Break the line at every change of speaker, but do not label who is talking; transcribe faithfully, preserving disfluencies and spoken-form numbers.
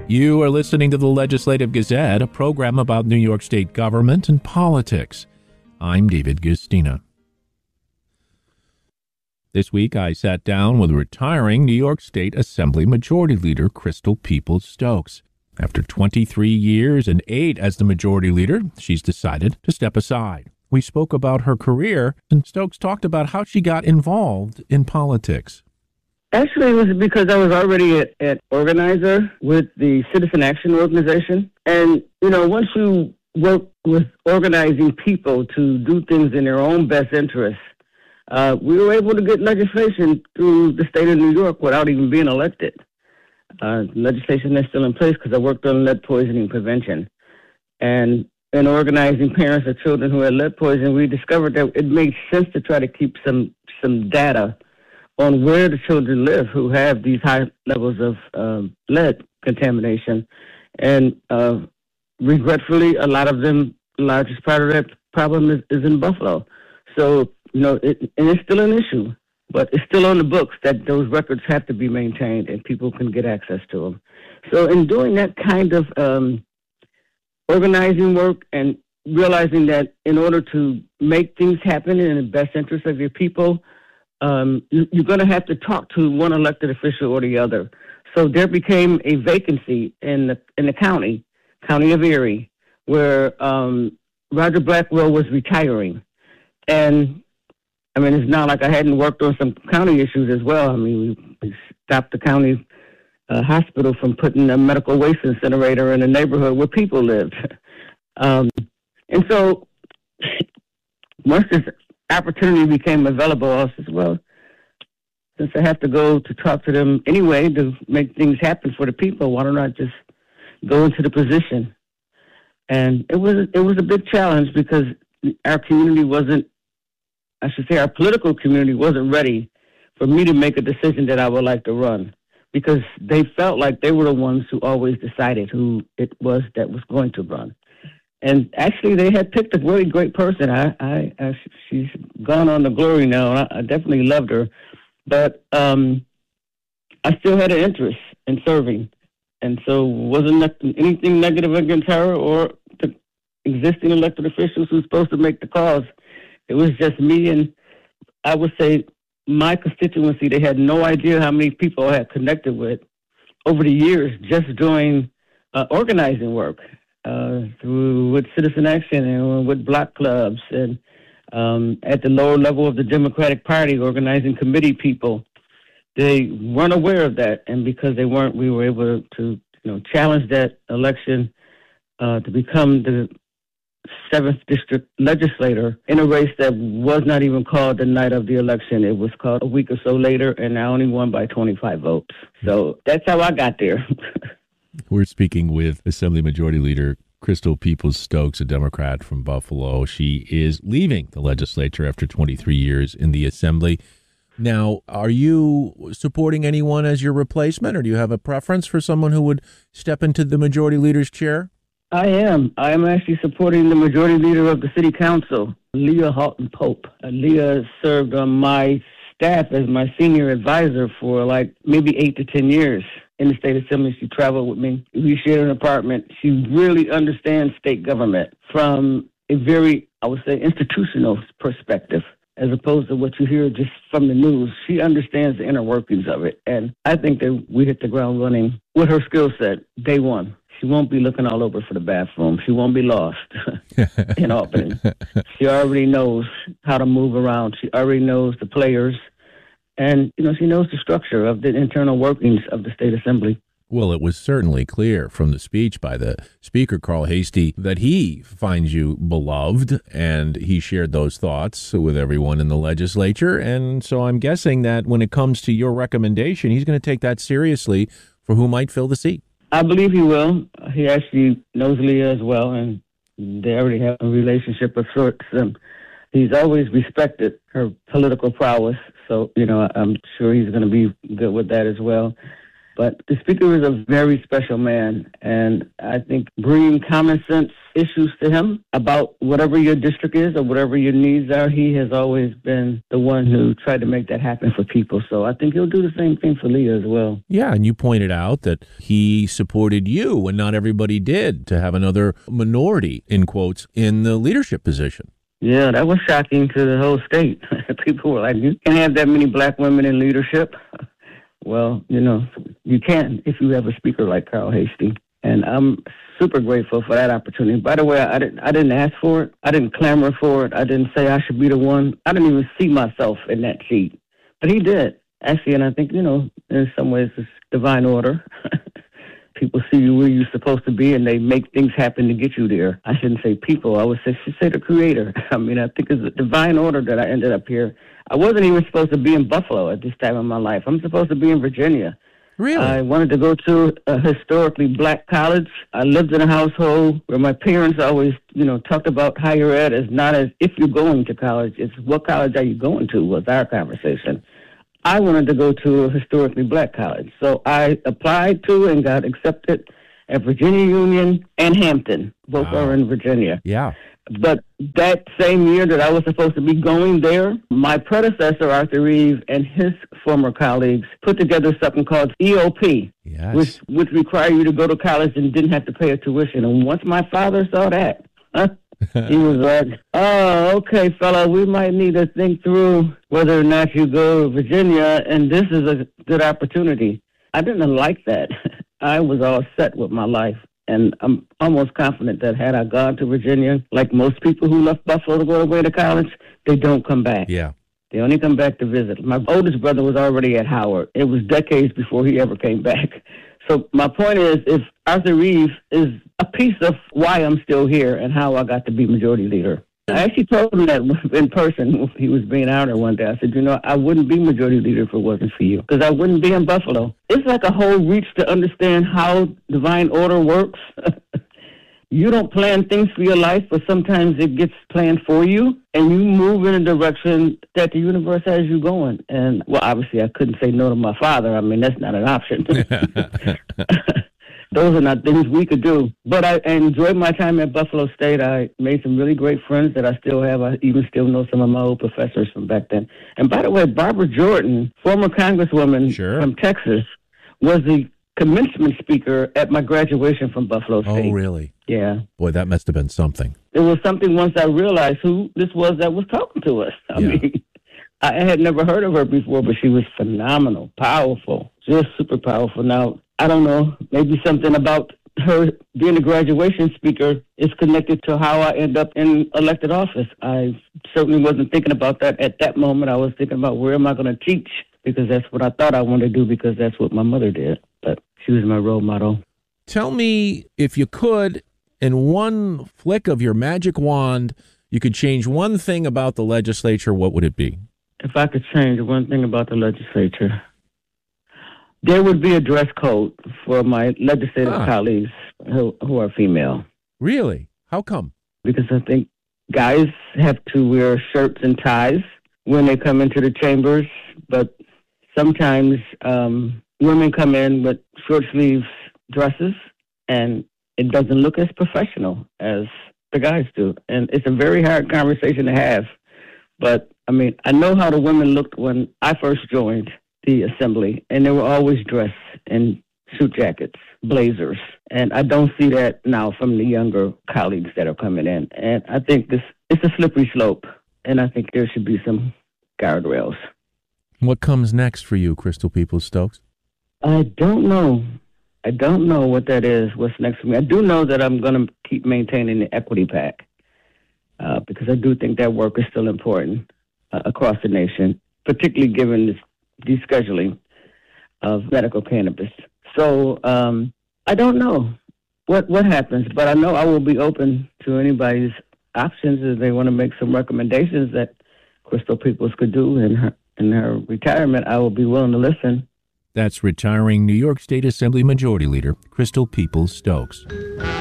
You are listening to the Legislative Gazette, a program about New York State government and politics. I'm David Guistina. This week, I sat down with retiring New York State Assembly Majority Leader Crystal Peoples-Stokes. After twenty-three years and eight as the Majority Leader, she's decided to step aside. We spoke about her career, and Stokes talked about how she got involved in politics.
Actually, it was because I was already an, an organizer with the Citizen Action Organization. And, you know, once you work with organizing people to do things in their own best interests, uh, we were able to get legislation through the state of New York without even being elected. Uh, legislation that's still in place because I worked on lead poisoning prevention. And in organizing parents of children who had lead poisoning, we discovered that it made sense to try to keep some, some data on where the children live who have these high levels of um, lead contamination. And uh, regretfully, a lot of them, the largest part of that problem is, is in Buffalo. So, you know, it, and it's still an issue, but it's still on the books that those records have to be maintained and people can get access to them. So in doing that kind of um, organizing work and realizing that in order to make things happen in the best interest of your people, Um, you're going to have to talk to one elected official or the other. So there became a vacancy in the in the county, county of Erie, where um, Roger Blackwell was retiring. And, I mean, it's not like I hadn't worked on some county issues as well. I mean, we, we stopped the county uh, hospital from putting a medical waste incinerator in a neighborhood where people lived. um, and so once this opportunity became available, I said, well, since I have to go to talk to them anyway to make things happen for the people, why don't I just go into the position? And it was it was a big challenge because our community wasn't, I should say our political community wasn't ready for me to make a decision that I would like to run, because they felt like they were the ones who always decided who it was that was going to run. And actually, they had picked a really great person. I, I, I she's gone on to glory now, and I, I definitely loved her. But um, I still had an interest in serving, and so wasn't anything negative against her or the existing elected officials who were supposed to make the calls. It was just me and, I would say, my constituency. They had no idea how many people I had connected with over the years just doing uh, organizing work. Uh, through with Citizen Action and with block clubs and um, at the lower level of the Democratic Party, organizing committee people. They weren't aware of that, and because they weren't, we were able to, you know, challenge that election uh, to become the seventh district legislator in a race that was not even called the night of the election. It was called a week or so later, and I only won by twenty-five votes. So that's how I got there.
We're speaking with Assembly Majority Leader Crystal Peoples-Stokes, a Democrat from Buffalo. She is leaving the legislature after twenty-three years in the Assembly. Now, are you supporting anyone as your replacement, or do you have a preference for someone who would step into the Majority Leader's chair?
I am. I am actually supporting the Majority Leader of the City Council, Leah Halton Pope. Uh, Leah served on my staff as my senior advisor for like maybe eight to ten years. In the state assembly, she traveled with me. We shared an apartment. She really understands state government from a very, I would say, institutional perspective, as opposed to what you hear just from the news. She understands the inner workings of it. And I think that we hit the ground running with her skill set day one. She won't be looking all over for the bathroom. She won't be lost in Albany. She already knows how to move around. She already knows the players. And, you know, she knows the structure of the internal workings of the state assembly.
Well, it was certainly clear from the speech by the Speaker, Carl Heastie, that he finds you beloved, and he shared those thoughts with everyone in the legislature. And so I'm guessing that when it comes to your recommendation, he's going to take that seriously for who might fill the seat.
I believe he will. He actually knows Leah as well, and they already have a relationship of sorts. And he's always respected her political prowess. So, you know, I'm sure he's going to be good with that as well. But the speaker is a very special man, and I think bringing common sense issues to him about whatever your district is or whatever your needs are, he has always been the one who tried to make that happen for people. So I think he'll do the same thing for Leah as well.
Yeah, and you pointed out that he supported you, and not everybody did, to have another minority, in quotes, in the leadership position.
Yeah, that was shocking to the whole state. People were like, you can't have that many black women in leadership. Well, you know, you can if you have a speaker like Carl Heastie. And I'm super grateful for that opportunity. By the way, I didn't, I didn't ask for it. I didn't clamor for it. I didn't say I should be the one. I didn't even see myself in that seat. But he did, actually. And I think, you know, in some ways it's divine order. People see you where you're supposed to be, and they make things happen to get you there. I shouldn't say people. I would say, should say the creator. I mean, I think it's a divine order that I ended up here. I wasn't even supposed to be in Buffalo at this time of my life. I'm supposed to be in Virginia.
Really?
I wanted to go to a historically black college. I lived in a household where my parents always, you know, talked about higher ed as not as if you're going to college. It's what college are you going to was our conversation. I wanted to go to a historically black college. So I applied to and got accepted at Virginia Union and Hampton. Both wow. are in Virginia.
Yeah.
But that same year that I was supposed to be going there, my predecessor, Arthur Reeve, and his former colleagues put together something called E O P,
yes.
which would require you to go to college and didn't have to pay a tuition. And once my father saw that, huh, he was like, oh, okay, fella, we might need to think through whether or not you go to Virginia, and this is a good opportunity. I didn't like that. I was all set with my life. And I'm almost confident that had I gone to Virginia, like most people who left Buffalo to go away to college, they don't come back.
Yeah.
They only come back to visit. My oldest brother was already at Howard. It was decades before he ever came back. So my point is, if Arthur Reeve is a piece of why I'm still here and how I got to be majority leader. I actually told him that in person. He was being out there one day. I said, you know, I wouldn't be majority leader if it wasn't for you, because I wouldn't be in Buffalo. It's like a whole reach to understand how divine order works. You don't plan things for your life, but sometimes it gets planned for you, and you move in a direction that the universe has you going. And, well, obviously, I couldn't say no to my father. I mean, that's not an option. Those are not things we could do. But I enjoyed my time at Buffalo State. I made some really great friends that I still have. I even still know some of my old professors from back then. And by the way, Barbara Jordan, former congresswoman
sure.
from Texas, was the commencement speaker at my graduation from Buffalo State.
Oh, really?
Yeah.
Boy, that must have been something.
It was something once I realized who this was that was talking to us. I
yeah.
mean, I had never heard of her before, but she was phenomenal, powerful, just super powerful. Now, I don't know, maybe something about her being a graduation speaker is connected to how I end up in elected office. I certainly wasn't thinking about that at that moment. I was thinking about where am I going to teach, because that's what I thought I wanted to do, because that's what my mother did. But she was my role model.
Tell me, if you could, in one flick of your magic wand, you could change one thing about the legislature, what would it be?
If I could change one thing about the legislature, there would be a dress code for my legislative huh. colleagues who, who are female.
Really? How come?
Because I think guys have to wear shirts and ties when they come into the chambers, but sometimes um, women come in with short sleeves dresses, and it doesn't look as professional as the guys do. And it's a very hard conversation to have. But, I mean, I know how the women looked when I first joined the assembly, and they were always dressed in suit jackets, blazers. And I don't see that now from the younger colleagues that are coming in. And I think this it's a slippery slope, and I think there should be some guardrails.
What comes next for you, Crystal Peoples-Stokes?
I don't know. I don't know what that is, what's next for me. I do know that I'm going to keep maintaining the Equity PAC, uh, because I do think that work is still important uh, across the nation, particularly given this descheduling of medical cannabis. So um, I don't know what what happens, but I know I will be open to anybody's options if they want to make some recommendations that Crystal Peoples could do in her, in her retirement. I will be willing to listen.
That's retiring New York State Assembly Majority Leader Crystal Peoples-Stokes.